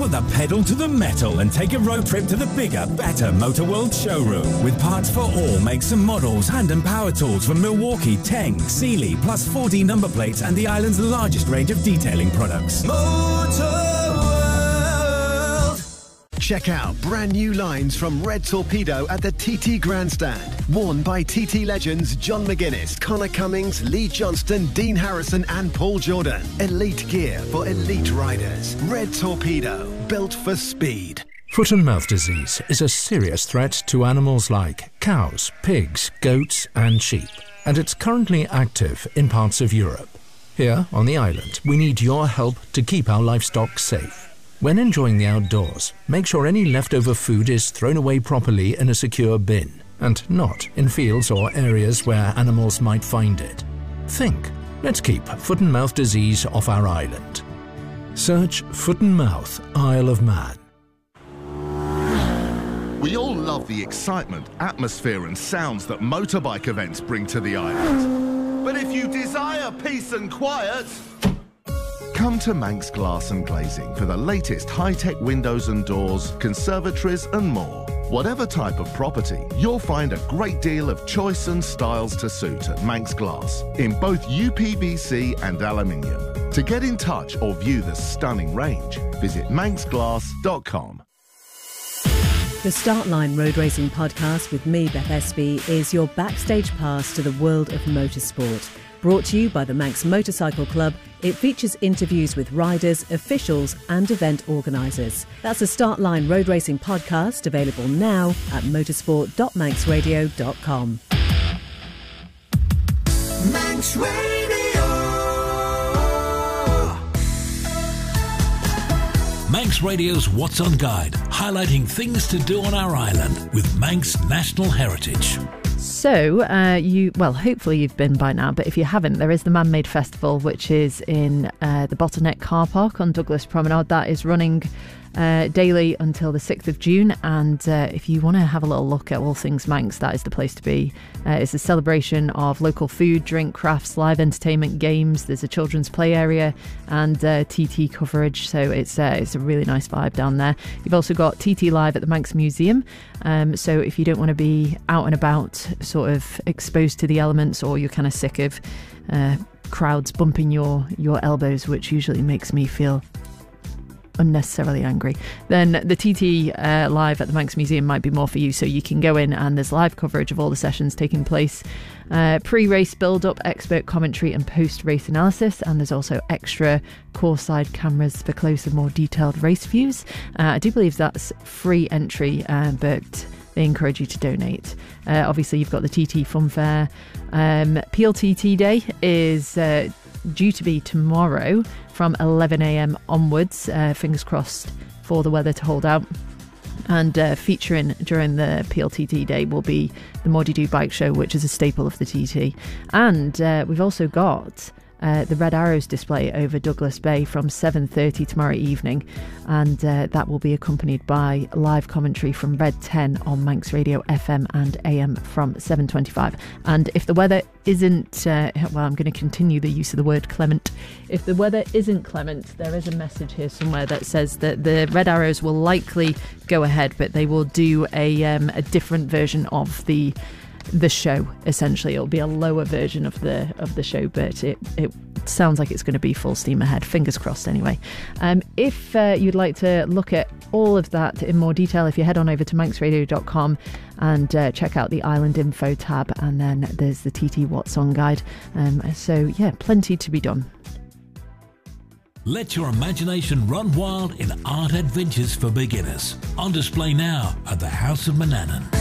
Put the pedal to the metal and take a road trip to the bigger, better Motor World showroom. With parts for all makes and models, hand and power tools from Milwaukee, Teng, Sealy, plus 4D number plates and the island's largest range of detailing products. Motor World. Check out brand new lines from Red Torpedo at the TT Grandstand. Worn by TT legends John McGuinness, Connor Cummings, Lee Johnston, Dean Harrison and Paul Jordan. Elite gear for elite riders. Red Torpedo, built for speed. Foot and mouth disease is a serious threat to animals like cows, pigs, goats and sheep. And it's currently active in parts of Europe. Here on the island, we need your help to keep our livestock safe. When enjoying the outdoors, make sure any leftover food is thrown away properly in a secure bin, and not in fields or areas where animals might find it. Think. Let's keep foot and mouth disease off our island. Search Foot and Mouth, Isle of Man. We all love the excitement, atmosphere and sounds that motorbike events bring to the island. But if you desire peace and quiet, come to Manx Glass and Glazing for the latest high-tech windows and doors, conservatories and more. Whatever type of property, you'll find a great deal of choice and styles to suit at Manx Glass in both UPVC and aluminium. To get in touch or view the stunning range, visit manxglass.com. The Startline Road Racing Podcast with me, Beth Espy, is your backstage pass to the world of motorsport. Brought to you by the Manx Motorcycle Club, it features interviews with riders, officials and event organisers. That's the Startline Road Racing Podcast, available now at motorsport.manxradio.com. Manx Radio. Manx Radio's What's On Guide, highlighting things to do on our island with Manx National Heritage. So, hopefully you've been by now, but if you haven't, there is the Man-Made Festival, which is in the Bottleneck Car Park on Douglas Promenade. That is running daily until the 6th of June, and if you want to have a little look at all things Manx, that is the place to be. It's a celebration of local food, drink, crafts, live entertainment, games. There's a children's play area and TT coverage, so it's a really nice vibe down there. You've also got TT Live at the Manx Museum, so if you don't want to be out and about, sort of exposed to the elements, or you're kind of sick of crowds bumping your elbows, which usually makes me feel unnecessarily angry, then the TT Live at the Manx Museum might be more for you. So you can go in and there's live coverage of all the sessions taking place, pre-race build-up, expert commentary and post-race analysis, and there's also extra course-side cameras for closer, more detailed race views. I do believe that's free entry, but they encourage you to donate. Obviously you've got the TT Fun Fair. PLTT Day is due to be tomorrow from 11 a.m. onwards. Fingers crossed for the weather to hold out. And featuring during the PLTT Day will be the Maudie Do Bike Show, which is a staple of the TT. And we've also got the Red Arrows display over Douglas Bay from 7:30 tomorrow evening, and that will be accompanied by live commentary from Red 10 on Manx Radio FM and AM from 7:25. And if the weather isn't I'm going to continue the use of the word clement. If the weather isn't clement, there is a message here somewhere that says that the Red Arrows will likely go ahead, but they will do a different version of the show. Essentially it'll be a lower version of the show, but it sounds like it's going to be full steam ahead. Fingers crossed anyway. If you'd like to look at all of that in more detail, if you head on over to manxradio.com and check out the Island Info tab, and then there's the TT What's On guide. So yeah, plenty to be done. Let your imagination run wild in art adventures for beginners. On display now at the House of Manannan.